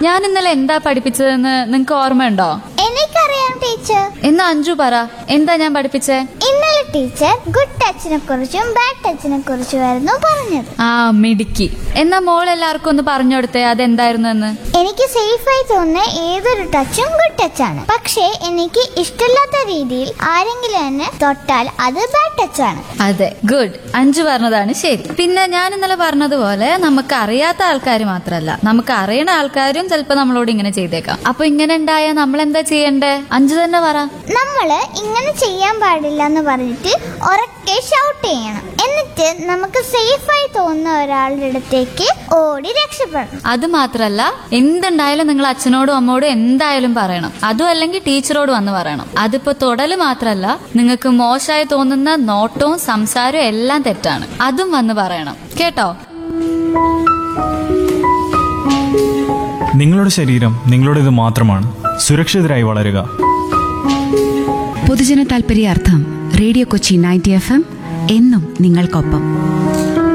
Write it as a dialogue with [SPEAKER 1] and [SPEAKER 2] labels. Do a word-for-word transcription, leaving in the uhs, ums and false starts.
[SPEAKER 1] ഞാൻ ഇന്നലെ എന്താ പഠിപ്പിച്ചതെന്ന് നിങ്ങക്ക് ഓർമ്മയുണ്ടോ?
[SPEAKER 2] എനിക്കറിയാം ടീച്ചർ.
[SPEAKER 1] എന്നാ അഞ്ജു പറ, എന്താ ഞാൻ പഠിപ്പിച്ചേ?
[SPEAKER 2] ഇന്നലെ ടീച്ചർ ഗുഡ് ടച്ചിനെ കുറിച്ചും ബാഡ് ടച്ചിനെ കുറിച്ചുമായിരുന്നു പറഞ്ഞത്.
[SPEAKER 1] ആ മിടുക്കി. എന്നാ മോൾ എല്ലാവർക്കും ഒന്ന് പറഞ്ഞു കൊടുത്തേ അതെന്തായിരുന്നു എന്ന്.
[SPEAKER 2] എനിക്ക് സേഫായി തോന്നുന്ന ഏതൊരു ടച്ചും ഗുഡ് ടച്ചാണ്. പക്ഷേ എനിക്ക് ഇഷ്ടമില്ലാത്ത രീതിയിൽ ആരെങ്കിലും എന്നെ തൊട്ടാൽ അത് ബാഡ് ടച്ചാണ്.
[SPEAKER 1] അതെ, ഗുഡ്. അഞ്ജു പറഞ്ഞതാണ് ശരി. പിന്നെ ഞാൻ ഇന്നലെ പറഞ്ഞതുപോലെ നമുക്ക് അറിയാത്ത ആൾക്കാർ മാത്രല്ല, നമുക്ക് അറിയണ ആൾക്കാരും ചിലപ്പോ നമ്മളോട് ഇങ്ങനെ ചെയ്തേക്കാം. അപ്പൊ ഇങ്ങനെ ഉണ്ടായാ നമ്മൾ എന്താ ചെയ്യണ്ടേ? അഞ്ജു തന്നെ പറ.
[SPEAKER 2] നമ്മള് ഇങ്ങനെ ചെയ്യാൻ പാടില്ല എന്ന് പറഞ്ഞിട്ട് ഉറക്കെ ഷൗട്ട് ചെയ്യണം. എന്നിട്ട് നമുക്ക് സേഫായി തോന്നുന്ന ഒരാളുടെ അടുത്തേക്ക് ഓടി രക്ഷപ്പെടണം.
[SPEAKER 1] അത് മാത്രല്ല, എന്തുണ്ടായാലും നിങ്ങൾ അച്ഛനോടും അമ്മോടും എന്തായാലും പറയണം. അതും അല്ലെങ്കിൽ ടീച്ചറോട് വന്ന് പറയണം. അതിപ്പോ തൊടല് മാത്രല്ല, നിങ്ങൾക്ക് മോശമായി തോന്നുന്ന നോട്ടവും സംസാരവും എല്ലാം തെറ്റാണ്. അതും വന്ന് പറയണം, കേട്ടോ?
[SPEAKER 3] നിങ്ങളുടെ ശരീരം നിങ്ങളുടേത് മാത്രമാണ്. സുരക്ഷിതരായി വളരുക.
[SPEAKER 4] പൊതുജന താൽപര്യാർത്ഥം radio Kochi ninety F M എന്നും നിങ്ങൾക്കൊപ്പം.